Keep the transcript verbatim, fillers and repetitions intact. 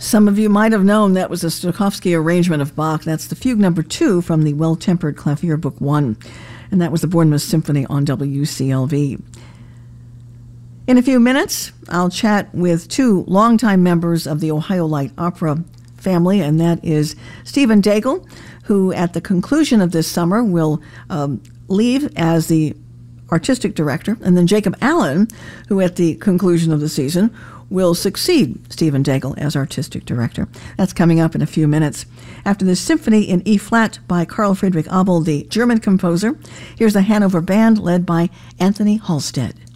Some of you might have known that was a Stokowski arrangement of Bach. That's the Fugue Number Two from the Well-Tempered Clavier Book One, and that was the Bournemouth Symphony on W C L V. In a few minutes, I'll chat with two longtime members of the Ohio Light Opera family, and that is Stephen Daigle, who at the conclusion of this summer will um, leave as the artistic director, and then Jacob Allen, who at the conclusion of the season will succeed Stephen Daigle as artistic director. That's coming up in a few minutes. After the Symphony in E-flat by Carl Friedrich Abel, the German composer, here's the Hanover Band led by Anthony Halstead.